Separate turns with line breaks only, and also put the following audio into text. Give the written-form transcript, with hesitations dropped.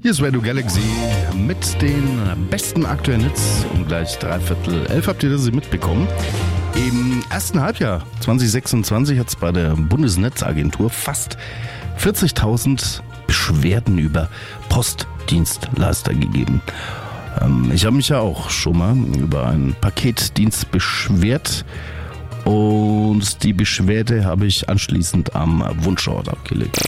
Hier ist Radio Galaxy mit den besten aktuellen Hits. Um gleich 11:15 habt ihr das mitbekommen. Im ersten Halbjahr 2026 hat es bei der Bundesnetzagentur fast 40.000 Beschwerden über Postdienstleister gegeben. Ich habe mich ja auch schon mal über einen Paketdienst beschwert und die Beschwerde habe ich anschließend am Wunschort abgelegt.